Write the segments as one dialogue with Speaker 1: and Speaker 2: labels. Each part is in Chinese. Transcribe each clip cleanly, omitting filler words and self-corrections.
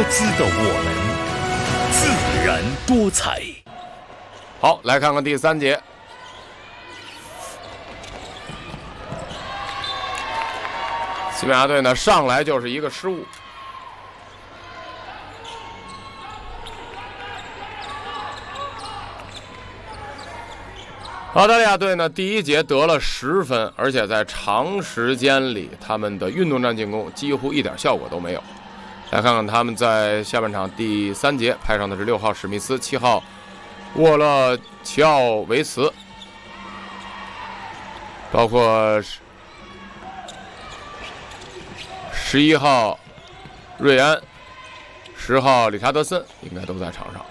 Speaker 1: 姿的我们，自然多彩。
Speaker 2: 好，来看看第3节。西班牙队呢，上来就是一个失误。澳大利亚队呢，第1节得了10分，而且在长时间里，他们的运动战进攻几乎一点效果都没有。来看看他们在下半场第3节派上的是6号史密斯、7号沃勒齐奥维茨，包括11号瑞安、10号理查德森应该都在场上。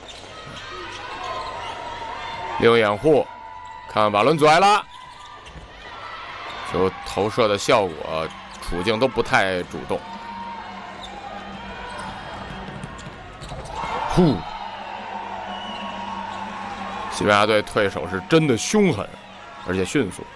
Speaker 2: 利用掩护，看瓦伦祖埃拉，球投射的效果、处境都不太主动。西班牙队退守是真的凶狠，而且迅速。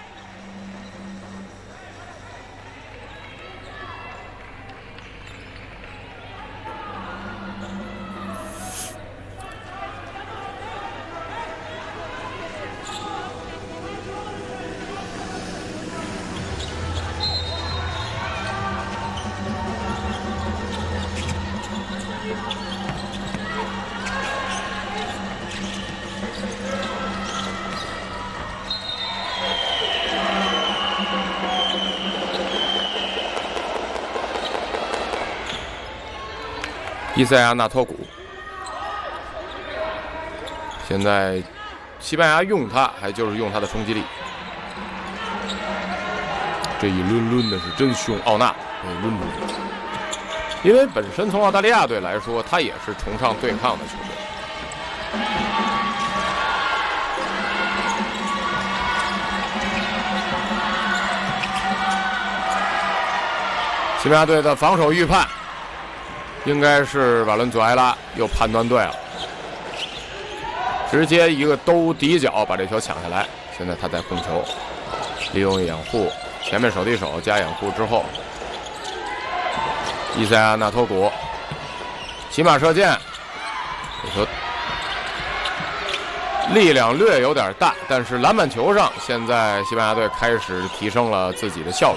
Speaker 2: 伊塞亚纳托古，现在西班牙用他，还就是用他的冲击力。这一抡的是真凶，奥纳抡出去。因为本身从澳大利亚队来说，他也是崇尚对抗的球队。西班牙队的防守预判。应该是瓦伦祖埃拉又判断对了，直接一个兜底角把这球抢下来。现在他在控球，利用掩护，前面手递手加掩护之后，伊塞亚纳托古骑马射箭，这球力量略有点大，但是篮板球上现在西班牙队开始提升了自己的效率。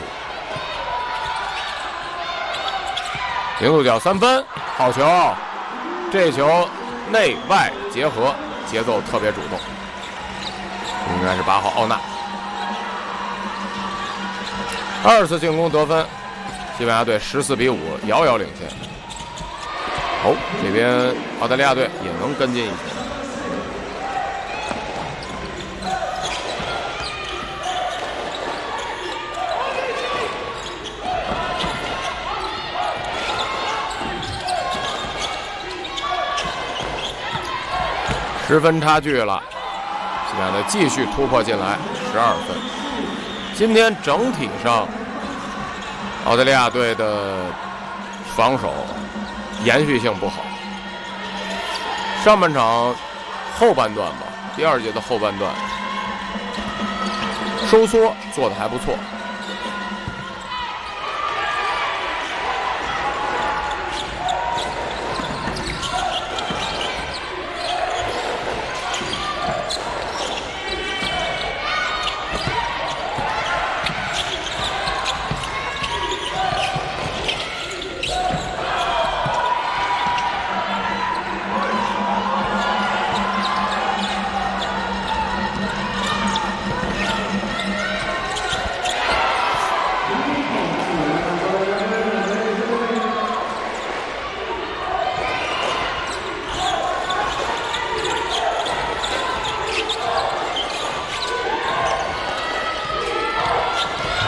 Speaker 2: 零度角3分，好球！这球内外结合，节奏特别主动。应该是8号奥纳。2次进攻得分，西班牙队14-5，遥遥领先。哦，这边澳大利亚队也能跟进一球。10分差距了，西班牙队继续突破进来，12分。今天整体上，澳大利亚队的防守延续性不好。上半场后半段吧，第2节的后半段收缩做得还不错。